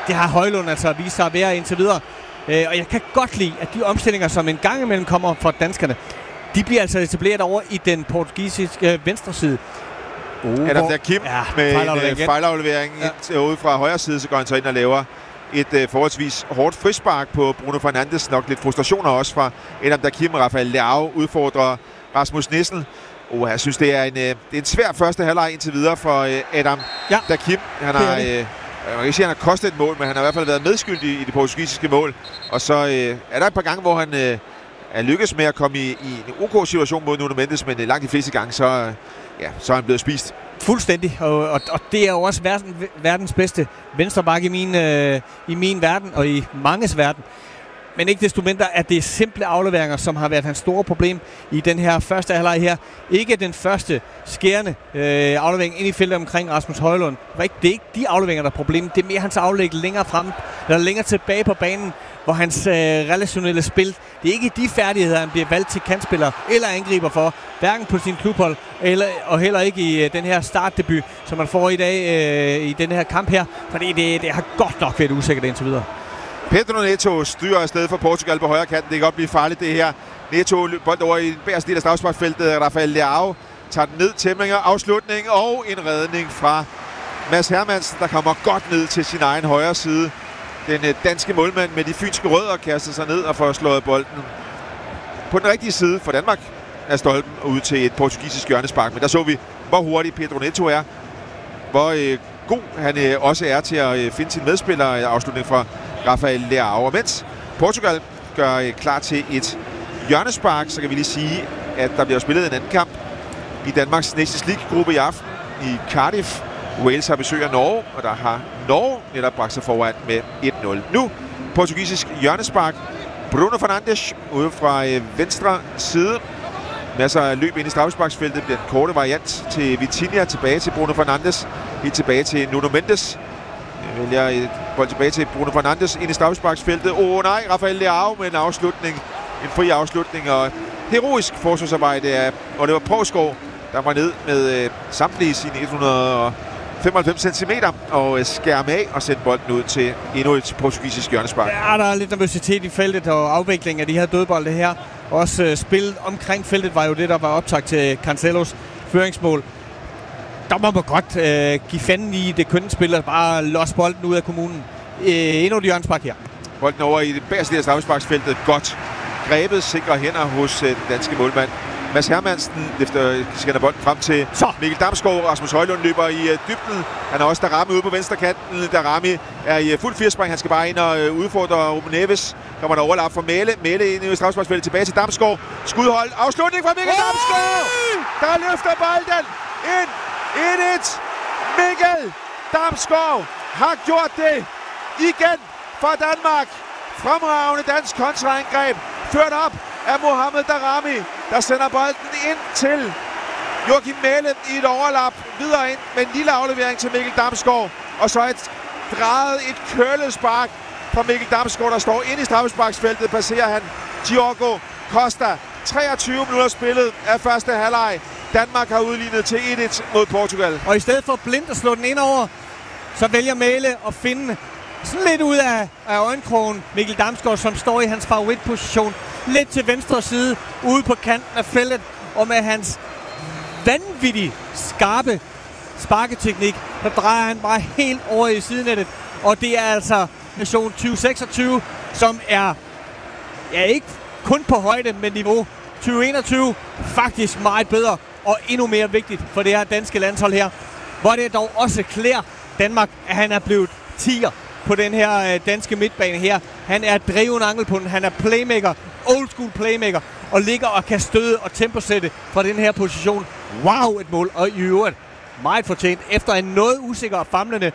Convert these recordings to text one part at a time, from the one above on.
det har Højlund altså vist sig at være indtil videre. Og jeg kan godt lide, at de omstillinger, som en gang imellem kommer fra danskerne, de bliver altså etableret over i den portugisiske venstre side. Adam der Kim med en fejlaflevering ude fra højre side, så går han så ind og laver et forholdsvis hårdt frispark på Bruno Fernandes. Nok lidt frustrationer også fra Adam der Kim. Rafael Leao udfordrer Rasmus Nissen. Jeg synes, det er en svær første halvleg indtil videre for Adam der Kim. Han har, jeg kan ikke sige, at han har kostet et mål, men han har i hvert fald været medskyldig i det portugisiske mål. Og så er der et par gange, hvor han er lykkes med at komme i en OK situation mod Nuno Mendes, men langt de fleste gange, så er han blevet spist. Fuldstændig, og det er jo også verdens bedste venstreback i min verden, og i manges verden. Men ikke desto mindre, at det er simple afleveringer, som har været hans store problem i den her første halvleg her. Ikke den første skærende aflevering ind i feltet omkring Rasmus Højlund. Det er ikke de afleveringer, der er problemet. Det er mere hans aflæg længere frem, eller længere tilbage på banen, hvor hans relationelle spil, det er ikke de færdigheder, han bliver valgt til kantspiller eller angriber for, hverken på sin klubhold, og heller ikke i den her startdebut, som man får i dag i den her kamp her, fordi det har godt nok været usikkert indtil videre. Pedro Neto styrer afsted for Portugal på højre kanten. Det kan godt blive farligt, det her. Neto bold over i den bagerste del af straffesparksfeltet. Rafael Leao tager den ned. Tæmminger, afslutning og en redning fra Mads Hermansen, der kommer godt ned til sin egen højre side. Den danske målmand med de fynske rødder kaster sig ned og får slået bolden på den rigtige side for Danmark af stolpen ud til et portugisisk hjørnespark. Men der så vi, hvor hurtig Pedro Neto er. Hvor god han også er til at finde sin medspiller. Afslutning fra Rafael Leao. Og mens Portugal gør klar til et hjørnespark, så kan vi lige sige, at der bliver spillet en anden kamp i Danmarks Nations League-gruppe i aften i Cardiff. Wales har besøg af Norge, og der har Norge netop bragt sig foran med 1-0. Nu portugisisk hjørnespark. Bruno Fernandes ude fra venstre side. Masser af løb ind i straffesparksfeltet. Den korte variant til Vitinha, tilbage til Bruno Fernandes. Helt tilbage til Nuno Mendes. Jeg vælger et bold tilbage til Bruno Fernandes ind i straffesparksfeltet. Nej, Rafael Leao med en afslutning. En fri afslutning og heroisk forsvarsarbejde af Oliver Poulsgaard, der var ned med samtlige sine 195 cm og skærme af og sendte bolden ud til endnu et portugisisk hjørnespark. Ja, der er lidt nervøsitet i feltet og afvikling af de her dødbolde her. Også spillet omkring feltet var jo det, der var optakt til Cancelos føringsmål. Der må man godt give fanden i det kønne spil og bare losse bolden ud af kommunen. Endnu et hjørnespark her. Bolden over i det bagerste af straffesparksfeltet. Godt grebet, sikre hænder hos den danske målmand Mads Hermansen. Efter sender bolden frem til Mikkel Damsgaard. Rasmus Højlund løber i dybden. Han har også Darami ude på venstre kanten. Darami er i fuld firespring. Han skal bare ind og udfordre Ruben Neves. Kommer der overlap for Mæle. Mæle ind i straffesparksfeltet tilbage til Damsgaard. Skudhold. Afslutning fra Mikkel Damsgaard. Der løfter bolden ind. 1-1. Mikkel Damsgaard har gjort det igen for Danmark. Fremragende dansk kontraangreb. Ført op af Mohamed Darami, der sender bolden ind til Joachim Mæle i et overlap. Videre ind med en lille aflevering til Mikkel Damsgaard. Og så et kølet spark fra Mikkel Damsgaard, der står ind i straffesparksfeltet. Passerer han Diogo Costa. 23 minutter spillet af første halvleg. Danmark har udlignet til 1-1 mod Portugal. Og i stedet for blindt at slå den ind over, så vælger Mæle at finde sådan lidt ud af øjenkrogen Mikkel Damsgaard, som står i hans favoritposition. Lidt til venstre side, ude på kanten af feltet. Og med hans vanvittigt skarpe sparketeknik, der drejer han bare helt over i sidenettet. Og det er altså nation 2026, som er ikke kun på højde med niveau 2021, faktisk meget bedre og endnu mere vigtigt for det her danske landshold her. Hvor det dog også klæder Danmark, at han er blevet 10'er på den her danske midtbane her. Han er dreven angelpunden, han er playmaker, old school playmaker, og ligger og kan støde og temposætte fra den her position. Wow, et mål, og i øvrigt meget fortjent efter en noget usikker og famlende,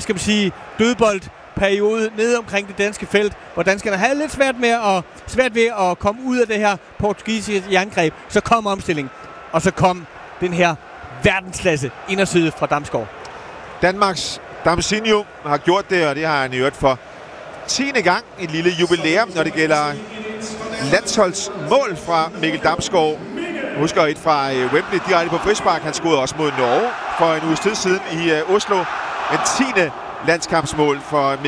dødboldperiode nede omkring det danske felt, hvor danskerne havde lidt svært ved at komme ud af det her portugisiske jerngreb. Så kom omstillingen, og så kom den her verdensklasse inderside fra Damsgaard. Danmarks Damsinho har gjort det, og det har han gjort for 10. gang. Et lille jubilæum, når det gælder landsholdsmål fra Mikkel Damsgaard. Husker et fra Wembley direkte på frispark. Han scorede også mod Norge for en uges tid siden i Oslo. En 10. landskampsmål for